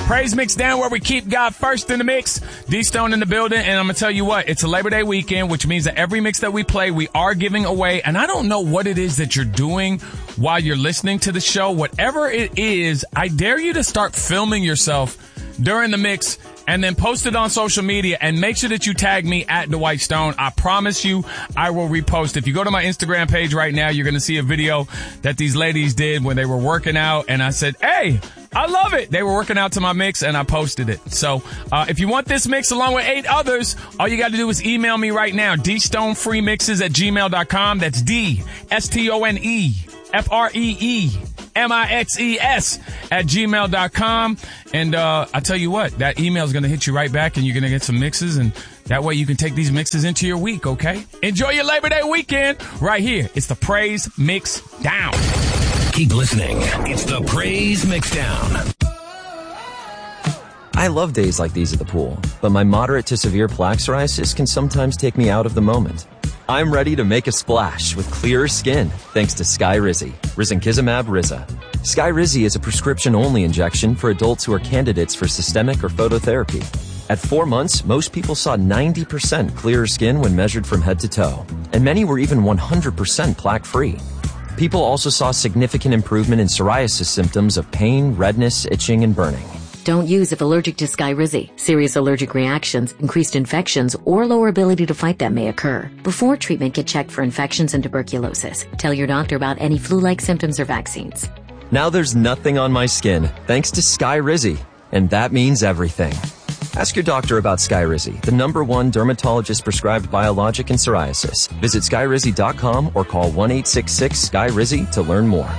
Praise Mix Down, where we keep God first in the mix. D-Stone in the building, and I'm going to tell you what, it's a Labor Day weekend, which means that every mix that we play, we are giving away. And I don't know what it is that you're doing while you're listening to the show. Whatever it is, I dare you to start filming yourself during the mix and then post it on social media and make sure that you tag me at Dwight Stone. I promise you I will repost. If you go to my Instagram page right now, you're going to see a video that these ladies did when they were working out. And I said, hey, I love it. They were working out to my mix and I posted it. So if you want this mix along with 8 others, all you got to do is email me right now. dstonefreemixes@gmail.com. That's DSTONEFREEMIXES@gmail.com. And I tell you what, that email is going to hit you right back and you're going to get some mixes. And that way you can take these mixes into your week, okay? Enjoy your Labor Day weekend right here. It's the Praise Mix Down. Keep listening. It's the Praise Mix Down. I love days like these at the pool, but my moderate to severe plaque psoriasis can sometimes take me out of the moment. I'm ready to make a splash with clearer skin thanks to Skyrizi, Risankizumab Riza. Skyrizi is a prescription-only injection for adults who are candidates for systemic or phototherapy. At 4 months, most people saw 90% clearer skin when measured from head to toe, and many were even 100% plaque-free. People also saw significant improvement in psoriasis symptoms of pain, redness, itching, and burning. Don't use if allergic to Skyrizi. Serious allergic reactions, increased infections, or lower ability to fight them may occur. Before treatment, get checked for infections and tuberculosis. Tell your doctor about any flu-like symptoms or vaccines. Now there's nothing on my skin thanks to Skyrizi, and that means everything. Ask your doctor about Skyrizi, the #1 dermatologist-prescribed biologic in psoriasis. Visit Skyrizi.com or call 1-866-SKY-RIZI to learn more.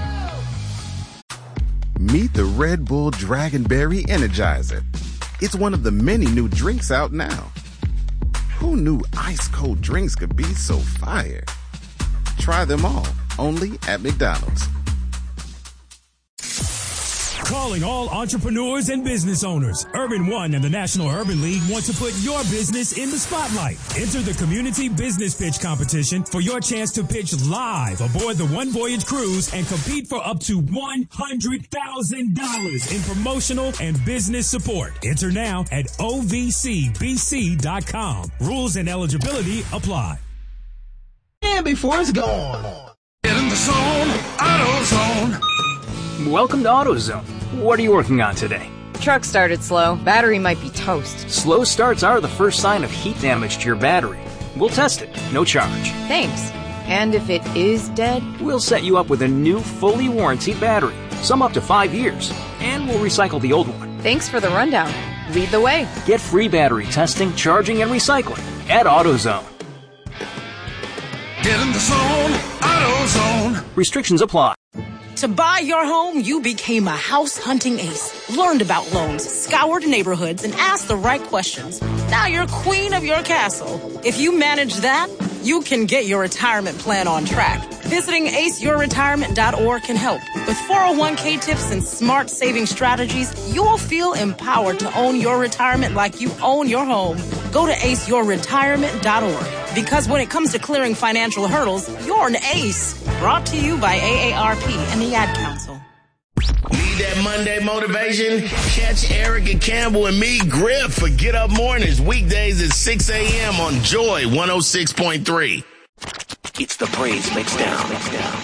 Meet the Red Bull Dragonberry Energizer. It's one of the many new drinks out now. Who knew ice-cold drinks could be so fire? Try them all, only at McDonald's. Calling all entrepreneurs and business owners. Urban One and the National Urban League want to put your business in the spotlight. Enter the Community Business Pitch Competition for your chance to pitch live aboard the One Voyage Cruise and compete for up to $100,000 in promotional and business support. Enter now at ovcbc.com. Rules and eligibility apply. And before it's gone. Get in the zone, AutoZone. Welcome to AutoZone. What are you working on today? Truck started slow. Battery might be toast. Slow starts are the first sign of heat damage to your battery. We'll test it. No charge. Thanks. And if it is dead? We'll set you up with a new, fully warranted battery. Some up to 5 years. And we'll recycle the old one. Thanks for the rundown. Lead the way. Get free battery testing, charging, and recycling at AutoZone. Get in the zone, AutoZone. Restrictions apply. To buy your home, you became a house hunting ace. Learned about loans, scoured neighborhoods, and asked the right questions. Now you're queen of your castle. If you manage that, you can get your retirement plan on track. Visiting aceyourretirement.org can help. With 401k tips and smart saving strategies, you'll feel empowered to own your retirement like you own your home. Go to aceyourretirement.org. Because when it comes to clearing financial hurdles, you're an ace. Brought to you by AARP and the Ad Council. Need that Monday motivation? Catch Eric and Campbell and me, Griff, for Get Up Mornings, weekdays at 6 a.m. on Joy 106.3. It's the Praise Mix Down.